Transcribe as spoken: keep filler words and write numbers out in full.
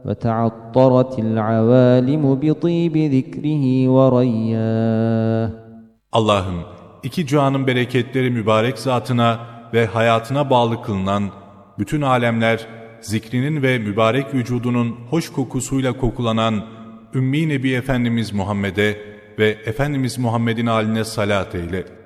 وتعطرت العوالم بطيب ذكره ورياه. Allah'ım, iki cihanın bereketleri mübarek zatına ve hayatına bağlı kılınan bütün alemler, zikrinin ve mübarek vücudunun hoş kokusuyla kokulanan Ümmi Nebi Efendimiz Muhammed'e ve Efendimiz Muhammed'in haline salat eyle.